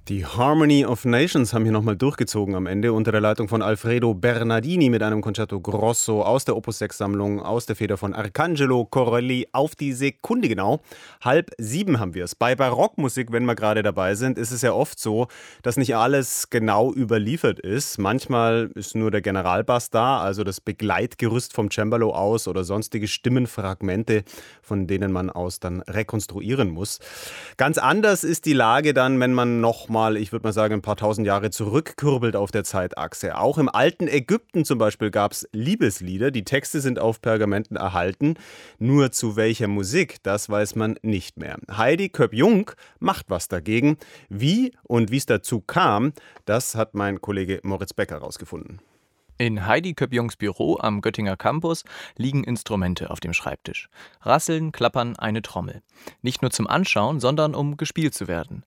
Die Harmony of Nations haben hier nochmal durchgezogen am Ende unter der Leitung von Alfredo Bernardini mit einem Concerto Grosso aus der Opus 6 Sammlung, aus der Feder von Arcangelo Corelli auf die Sekunde genau. 6:30 haben wir es. Bei Barockmusik, wenn wir gerade dabei sind, ist es ja oft so, dass nicht alles genau überliefert ist. Manchmal ist nur der Generalbass da, also das Begleitgerüst vom Cembalo aus oder sonstige Stimmenfragmente, von denen man aus dann rekonstruieren muss. Ganz anders ist die Lage dann, wenn man nochmal, ich würde mal sagen, ein paar tausend Jahre zurückkurbelt auf der Zeitachse. Auch im alten Ägypten zum Beispiel gab es Liebeslieder. Die Texte sind auf Pergamenten erhalten. Nur zu welcher Musik, das weiß man nicht mehr. Heidi Køpp-Jung macht was dagegen. Wie und wie es dazu kam, das hat mein Kollege Moritz Becker herausgefunden. In Heidi Køpp-Jungs Büro am Göttinger Campus liegen Instrumente auf dem Schreibtisch. Rasseln, klappern, eine Trommel. Nicht nur zum Anschauen, sondern um gespielt zu werden.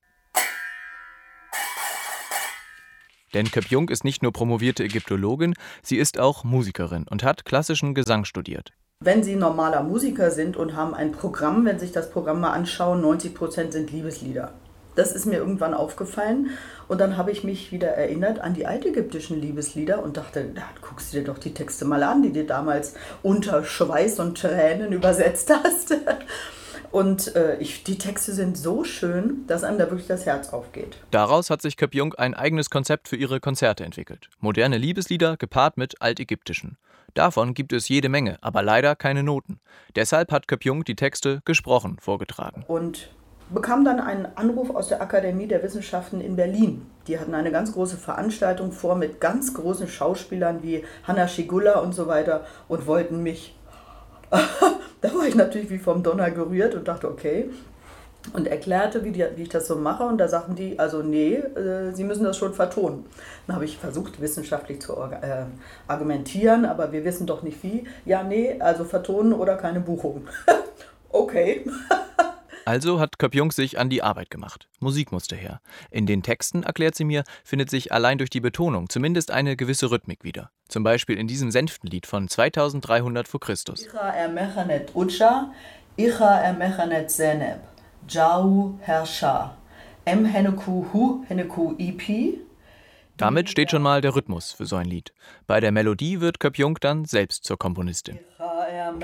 Denn Køpp-Jung ist nicht nur promovierte Ägyptologin, sie ist auch Musikerin und hat klassischen Gesang studiert. Wenn Sie normaler Musiker sind und haben ein Programm, wenn Sie sich das Programm mal anschauen, 90% sind Liebeslieder. Das ist mir irgendwann aufgefallen und dann habe ich mich wieder erinnert an die altägyptischen Liebeslieder und dachte, da guckst du dir doch die Texte mal an, die du damals unter Schweiß und Tränen übersetzt hast. Und die Texte sind so schön, dass einem da wirklich das Herz aufgeht. Daraus hat sich Køpp-Jung ein eigenes Konzept für ihre Konzerte entwickelt. Moderne Liebeslieder gepaart mit altägyptischen. Davon gibt es jede Menge, aber leider keine Noten. Deshalb hat Køpp-Jung die Texte gesprochen vorgetragen. Und bekam dann einen Anruf aus der Akademie der Wissenschaften in Berlin. Die hatten eine ganz große Veranstaltung vor mit ganz großen Schauspielern wie Hanna Schygulla und so weiter und wollten mich. Da war ich natürlich wie vom Donner gerührt und dachte, okay. Und erklärte, wie ich das so mache. Und da sagten die, also nee, Sie müssen das schon vertonen. Dann habe ich versucht, wissenschaftlich zu argumentieren, aber wir wissen doch nicht wie. Ja, nee, also vertonen oder keine Buchung. Okay. Also hat Køpp-Jung sich an die Arbeit gemacht. Musik musste her. In den Texten, erklärt sie mir, findet sich allein durch die Betonung zumindest eine gewisse Rhythmik wieder. Zum Beispiel in diesem Senftenlied von 2300 vor Christus. Icha ermechanet Utscha, Icha ermechanet Zeneb, Jau Herrscha, Heneku Hu Heneku Ipi. Damit steht schon mal der Rhythmus für so ein Lied. Bei der Melodie wird Køpp-Jung dann selbst zur Komponistin. Icha